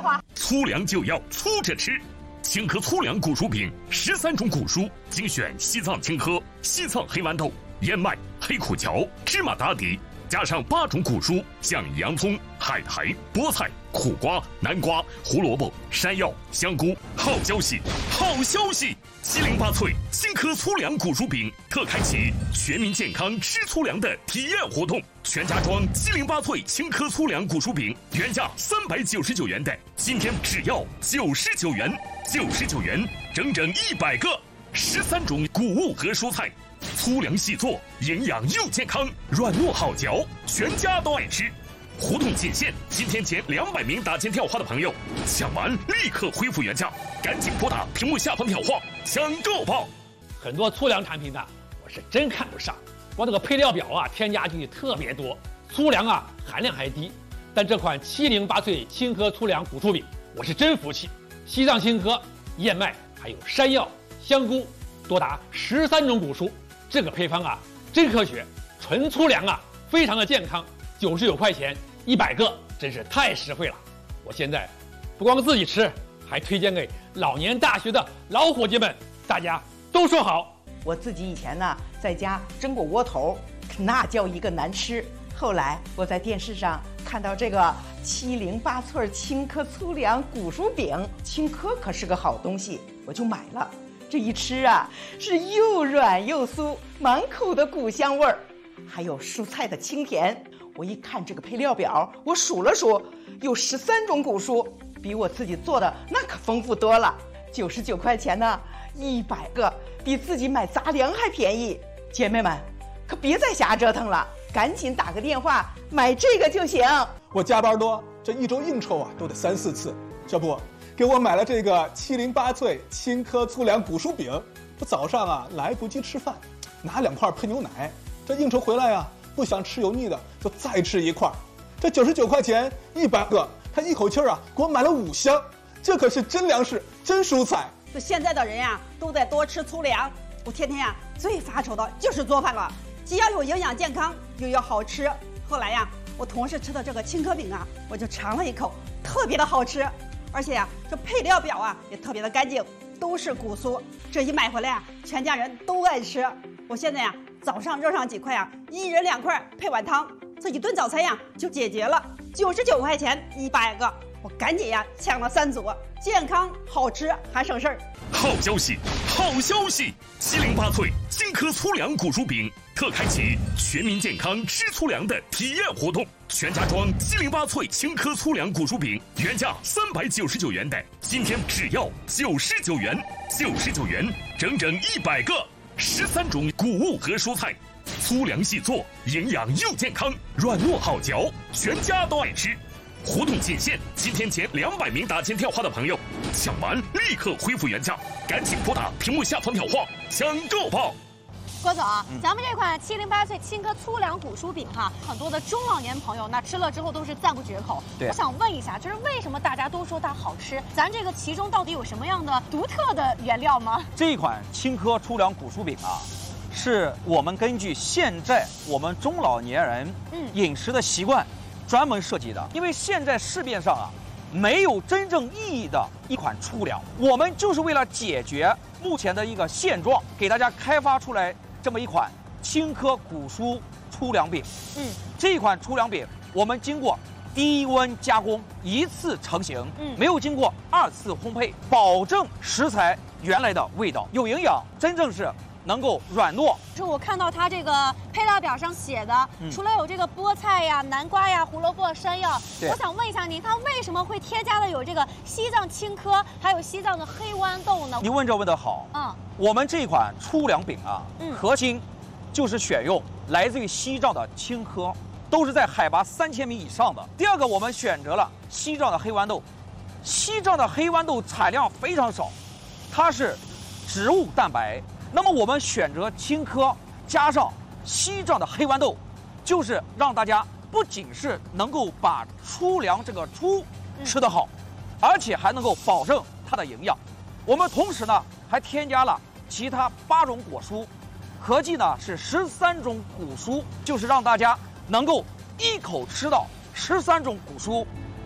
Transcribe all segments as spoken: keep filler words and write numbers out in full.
话。 粗粮就要粗着吃。青稞粗粮谷薯饼，十三种谷蔬，精选西藏青稞、西藏黑豌豆、燕麦、黑苦荞、芝麻打底，加上八种谷蔬，像洋葱、海苔、菠菜、苦瓜、南瓜、胡萝卜、山药、香菇。好消息，好消息！七零八脆青稞粗粮谷薯饼特开启全民健康吃粗粮的体验活动，全家装七零八脆青稞粗粮谷薯饼，原价三百九十九元的，今天只要九十九元，九十九元，整整一百个，十三种谷物和蔬菜，粗粮细做，营养又健康，软糯好嚼，全家都爱吃。活动仅限今天前两百名打进电话的朋友，抢完立刻恢复原价，赶紧拨打屏幕下方电话抢购吧！ 很多粗粮产品呢，我是真看不上，光这个配料表啊，添加进去特别多，粗粮啊含量还低。但这款七零八脆青稞粗粮谷薯饼，我是真服气。西藏青稞、燕麦还有山药、香菇，多达十三种谷蔬，这个配方啊真科学，纯粗粮啊，非常的健康。九十九块钱一百个，真是太实惠了。我现在不光自己吃，还推荐给老年大学的老伙计们，大家都说好。 我自己以前呢，在家蒸过窝头，那叫一个难吃。后来我在电视上看到这个七零八脆青稞粗粮谷薯饼，青稞可是个好东西，我就买了。这一吃啊，是又软又酥，满口的谷香味儿，还有蔬菜的清甜。我一看这个配料表，我数了数，有十三种谷蔬，比我自己做的那可丰富多了。九十九块钱呢，一百个，比自己买杂粮还便宜。姐妹们，可别再瞎折腾了，赶紧打个电话买这个就行。 我加班多，这一周应酬啊都得三四次，这不给我买了这个七零八脆青稞粗粮谷薯饼。我早上啊来不及吃饭，拿两块配牛奶，这应酬回来啊。不想吃油腻的，就再吃一块。这九十九块钱一百个，他一口气儿啊给我买了五箱，这可是真粮食、真蔬菜。 这现在的人呀、啊，都在多吃粗粮。我天天呀、啊、最发愁的就是做饭了，既要有营养健康，又要好吃。后来呀，我同事吃的这个青稞饼啊，我就尝了一口，特别的好吃，而且呀，这配料表啊也特别的干净，都是谷蔬。这一买回来啊，全家人都爱吃。我现在呀。早上热上几块啊，一人两块配碗汤，这一顿早餐呀就解决了。九十九块钱一百个，我赶紧呀抢了三组，健康好吃还省事儿。 好消息，好消息！七零八脆青稞粗粮谷薯饼特开启全民健康吃粗粮的体验活动，全家装七零八脆青稞粗粮谷薯饼，原价三百九十九元的，今天只要九十九元，九十九元，整整一百个。十三种谷物和蔬菜，粗粮细做，营养又健康，软糯好嚼，全家都爱吃。活动仅限今天前两百名打进电话的朋友，抢完立刻恢复原价，赶紧拨打屏幕下方电话抢购吧。 郭总，嗯、咱们这款七零八脆青稞粗粮谷薯饼哈，很多的中老年朋友那吃了之后都是赞不绝口。我想问一下，就是为什么大家都说它好吃？咱这个其中到底有什么样的独特的原料吗？ 这一款青稞粗粮谷薯饼啊，是我们根据现在我们中老年人饮食的习惯专门设计的。因为现在市面上啊，没有真正意义的一款粗粮，我们就是为了解决目前的一个现状，给大家开发出来。这么一款青稞谷蔬粗粮饼，嗯，这款粗粮饼我们经过低温加工，一次成型，嗯，没有经过二次烘焙，保证食材原来的味道，有营养，真正是能够软糯。 就我看到它这个配料表上写的，嗯、除了有这个菠菜呀、南瓜呀、胡萝卜、山药，我想问一下您，它为什么会添加的有这个西藏青稞，还有西藏的黑豌豆呢？ 你问这问得好，嗯，我们这款粗粮饼啊，嗯，核心就是选用来自于西藏的青稞，都是在海拔三千米以上的。第二个，我们选择了西藏的黑豌豆，西藏的黑豌豆产量非常少，它是植物蛋白。那么我们选择青稞加上西藏的黑豌豆，就是让大家不仅是能够把粗粮这个粗吃得好，而且还能够保证它的营养。我们同时呢还添加了其他八种果蔬，合计呢是十三种谷蔬，就是让大家能够一口吃到十三种谷蔬，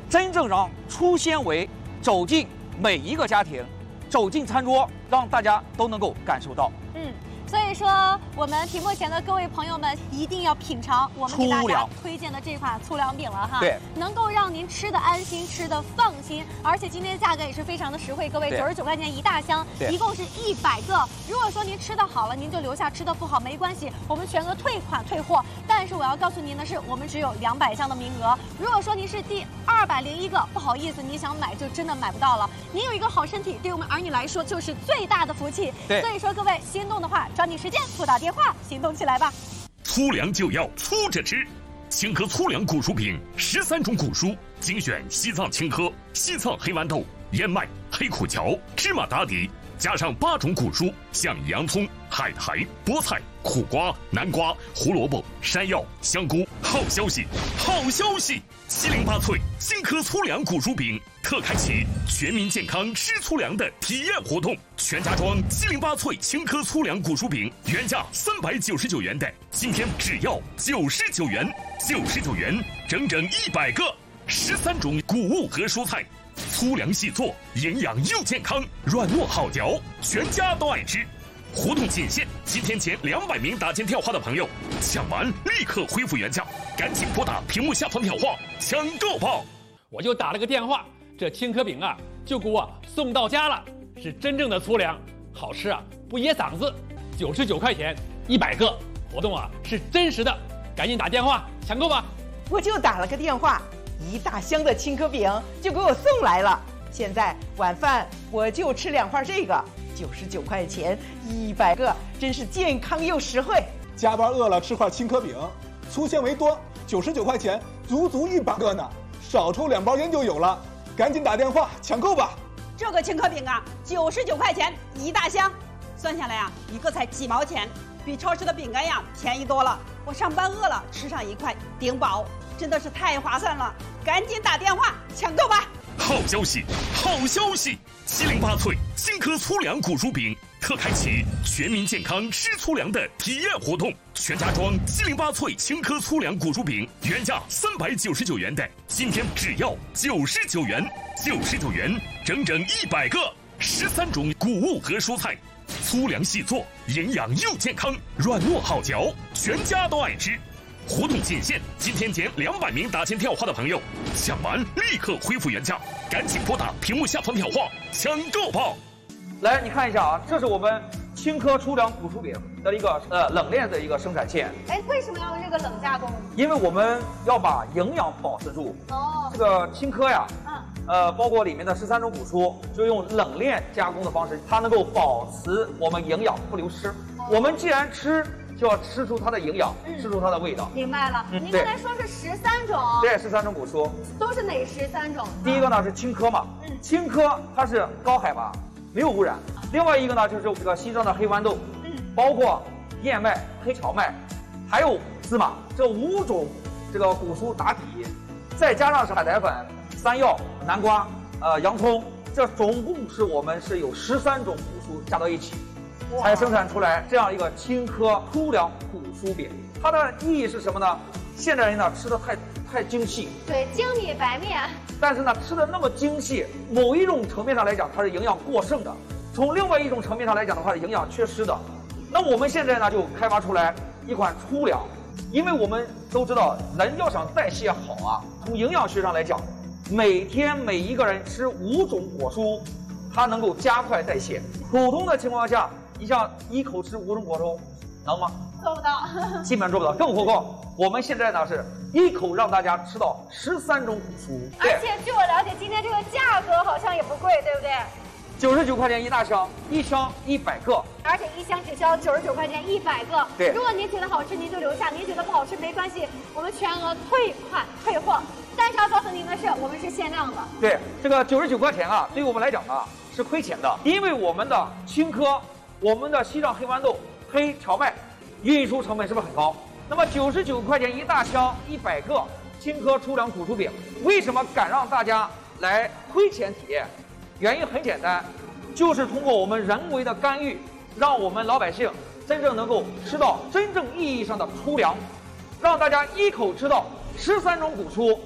真正让粗纤维走进每一个家庭，走进餐桌，让大家都能够感受到。 嗯。所以说，我们屏幕前的各位朋友们一定要品尝我们给大家推荐的这款粗粮饼了哈。 对， 能够让您吃的安心，吃的放心，而且今天价格也是非常的实惠，各位九十九块钱一大箱，一共是一百个。如果说您吃的好了，您就留下；吃的不好没关系，我们全额退款退货。但是我要告诉您的是，我们只有两百箱的名额。如果说您是第二百零一个，不好意思，你想买就真的买不到了。您有一个好身体，对我们儿女来说就是最大的福气。 对， 所以说各位心动的话，抓紧时间拨打电话，行动起来吧！ 粗粮就要粗着吃，清河粗粮古薯饼，十三种古蔬，精选西藏青稞、西藏黑豌豆、燕麦、黑苦荞、芝麻打底，加上八种古蔬，像洋葱、海苔、菠菜、苦瓜、南瓜、胡萝卜、山药、香菇。好消息，好消息！七零八脆青稞粗粮古薯饼特开启全民健康吃粗粮的体验活动，全家装七零八脆青稞粗粮古薯饼原价三百九十九元的，今天只要九十九元，九十九元整整一百个，十三种谷物和蔬菜，粗粮细做，营养又健康，软糯好嚼，全家都爱吃。活动仅限今天前两百名打进电话的朋友，抢完立刻恢复原价，赶紧拨打屏幕下方电话抢购吧！ 我就打了个电话，这青稞饼啊就给我送到家了，是真正的粗粮，好吃啊，不噎嗓子，九十九块钱一百个，活动啊是真实的，赶紧打电话抢购吧！ 我就打了个电话，一大箱的青稞饼就给我送来了。现在晚饭我就吃两块这个。九十九块钱一百个，真是健康又实惠。 加班饿了吃块青稞饼，粗纤维多，九十九块钱足足一百个呢，少抽两包烟就有了，赶紧打电话抢购吧。 这个青稞饼啊，九十九块钱一大箱，算下来啊，一个才几毛钱，比超市的饼干呀便宜多了。我上班饿了吃上一块顶饱，真的是太划算了，赶紧打电话抢购吧。 好消息，好消息！七零八脆青稞粗粮古薯饼特开启全民健康吃粗粮的体验活动，全家装七零八脆青稞粗粮古薯饼原价三百九十九元的，今天只要九十九元，九十九元整整一百个，十三种谷物和蔬菜，粗粮细做，营养又健康，软糯好嚼，全家都爱吃。活动仅限今天前两百名打进电话的朋友，抢完立刻恢复原价，赶紧拨打屏幕下方电话抢购吧！ 来，你看一下啊，这是我们青稞粗粮古薯饼的一个呃冷链的一个生产线。 哎，为什么要用这个冷加工？ 因为我们要把营养保持住。哦，这个青稞呀，嗯，呃，包括里面的十三种谷蔬，就用冷链加工的方式，它能够保持我们营养不流失。哦、我们既然吃，就要吃出它的营养，嗯、吃出它的味道。 明白了。嗯、您刚才说是十三种， 对，十三种谷蔬， 都是哪十三种？ 第一个呢是青稞嘛，嗯，青稞它是高海拔，没有污染。另外一个呢就是这个西藏的黑豌豆，嗯，包括燕麦、黑荞麦，还有芝麻，这五种这个谷蔬打底，再加上是海苔粉、山药、南瓜、呃洋葱，这总共是我们是有十三种谷蔬加到一起。才生产出来这样一个青稞粗粮古薯饼，它的意义是什么呢？现代人呢吃的太太精细， 对，精米白面， 但是呢吃的那么精细，某一种层面上来讲它是营养过剩的，从另外一种层面上来讲的话是营养缺失的。那我们现在呢就开发出来一款粗粮，因为我们都知道人要想代谢好啊，从营养学上来讲，每天每一个人吃五种果蔬，它能够加快代谢。普通的情况下，你像一口吃五种果蔬，能吗？ 做不到， 基本做不到。更何况我们现在呢是一口让大家吃到十三种谷蔬， 而且据我了解，今天这个价格好像也不贵，对不对？ 九十九块钱一大箱，一箱一百个， 而且一箱只需要九十九块钱一百个。 对， 如果您觉得好吃，您就留下；您觉得不好吃，没关系，我们全额退款退货。但是要告诉您的是，我们是限量的。 对，这个九十九块钱啊，对于我们来讲啊是亏钱的，因为我们的青稞、我们的西藏黑豌豆、黑荞麦，运输成本是不是很高？那么九十九块钱一大箱一百个青稞粗粮古薯饼，为什么敢让大家来亏钱体验？原因很简单，就是通过我们人为的干预，让我们老百姓真正能够吃到真正意义上的粗粮，让大家一口吃到十三种谷蔬，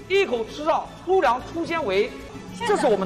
一口吃到粗粮粗纤维，这是我们的。